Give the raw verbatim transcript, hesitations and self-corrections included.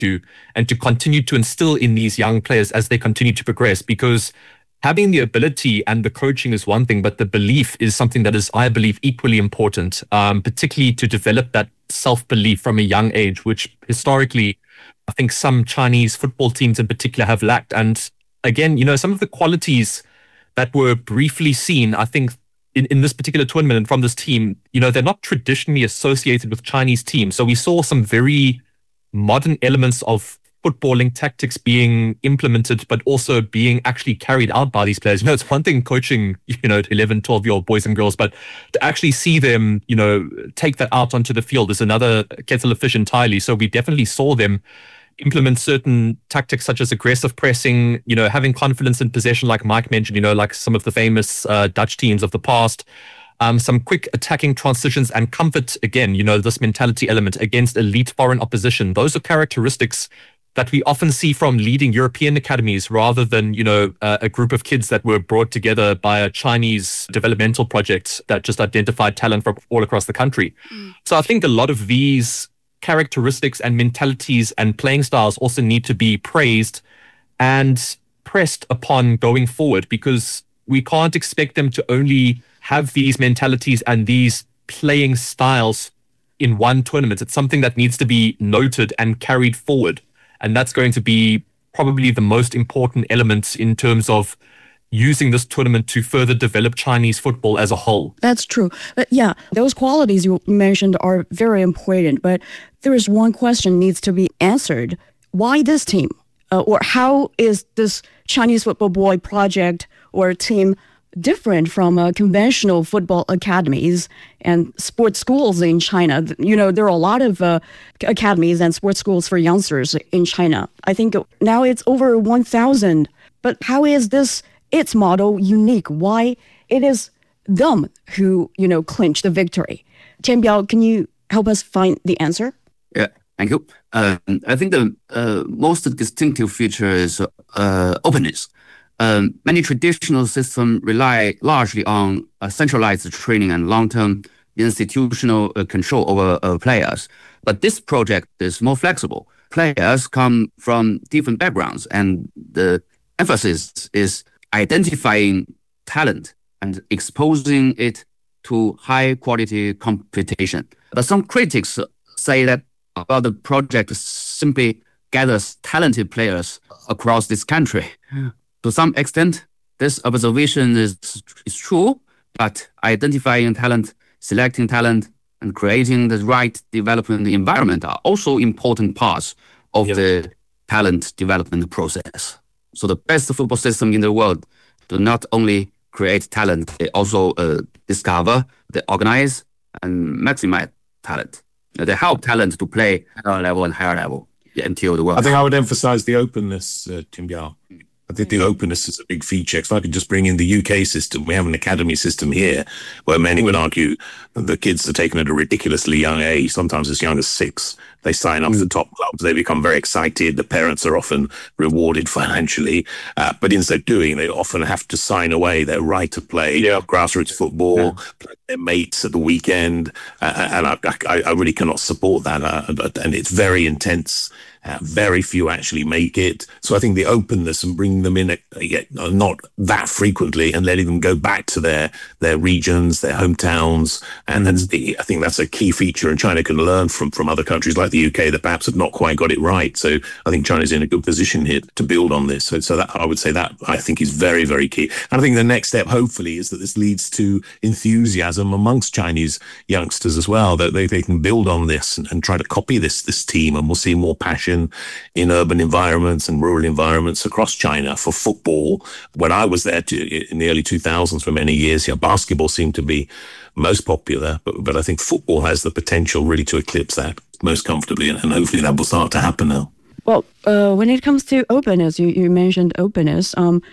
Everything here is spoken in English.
to, and to continue to instill in these young players as they continue to progress. Because having the ability and the coaching is one thing, but the belief is something that is, I believe, equally important, um, particularly to develop that self-belief from a young age, which historically, I think some Chinese football teams in particular have lacked. And again, you know, some of the qualities that were briefly seen, I think, in, in this particular tournament and from this team, you know, they're not traditionally associated with Chinese teams. So we saw some very modern elements of footballing tactics being implemented, but also being actually carried out by these players. You know, it's one thing coaching, you know, eleven, twelve year old boys and girls, but to actually see them, you know, take that out onto the field is another kettle of fish entirely. So we definitely saw them implement certain tactics such as aggressive pressing, you know, having confidence in possession, like Mike mentioned, you know, like some of the famous uh, Dutch teams of the past. Um, some quick attacking transitions and comfort, again, you know, this mentality element against elite foreign opposition. Those are characteristics that we often see from leading European academies rather than, you know, uh, a group of kids that were brought together by a Chinese developmental project that just identified talent from all across the country. Mm. So I think a lot of these characteristics and mentalities and playing styles also need to be praised and pressed upon going forward, because we can't expect them to only have these mentalities and these playing styles in one tournament. It's something that needs to be noted and carried forward. And that's going to be probably the most important element in terms of using this tournament to further develop Chinese football as a whole. That's true. But yeah, those qualities you mentioned are very important. But there is one question needs to be answered. Why this team? Uh, or how is this Chinese football boy project or team different from uh, conventional football academies and sports schools in China? You know, there are a lot of uh, academies and sports schools for youngsters in China. I think now it's over one thousand. But how is this, its model, unique? Why it is them who, you know, clinch the victory? Tian Biao, can you help us find the answer? Yeah, thank you. Uh, I think the uh, most distinctive feature is uh, openness. Um, many traditional systems rely largely on uh, centralized training and long-term institutional uh, control over uh, players. But this project is more flexible. Players come from different backgrounds, and the emphasis is identifying talent and exposing it to high-quality competition. But some critics say that about the project simply gathers talented players across this country. To some extent, this observation is, is true, but identifying talent, selecting talent, and creating the right development environment are also important parts of yep. the talent development process. So the best football system in the world do not only create talent, they also uh, discover, they organize, and maximize talent. They help talent to play at higher level and higher level until the world. I think I would emphasize the openness, uh, Tian Biao. I think the openness is a big feature. If I could just bring in the U K system, we have an academy system here where many would argue that the kids are taken at a ridiculously young age, sometimes as young as six. They sign up mm. to the top clubs. They become very excited. The parents are often rewarded financially. Uh, but in so doing, they often have to sign away their right to play yeah. grassroots football, yeah. play their mates at the weekend. Uh, and I, I, I really cannot support that. Uh, and it's very intense. Uh, very few actually make it. So I think the openness and bringing them in uh, not that frequently and letting them go back to their their regions, their hometowns, and that's the, I think that's a key feature. And China can learn from from other countries like the U K that perhaps have not quite got it right. So I think China's in a good position here to build on this. So, so that I would say that I think is very, very key. And I think the next step, hopefully, is that this leads to enthusiasm amongst Chinese youngsters as well, that they, they can build on this and, and try to copy this this team, and we'll see more passion in urban environments and rural environments across China for football. When I was there to, in the early two thousands for many years, yeah, basketball seemed to be most popular, but, but I think football has the potential really to eclipse that most comfortably, and, and hopefully that will start to happen now. Well, uh, when it comes to openness, you, you mentioned openness. Um,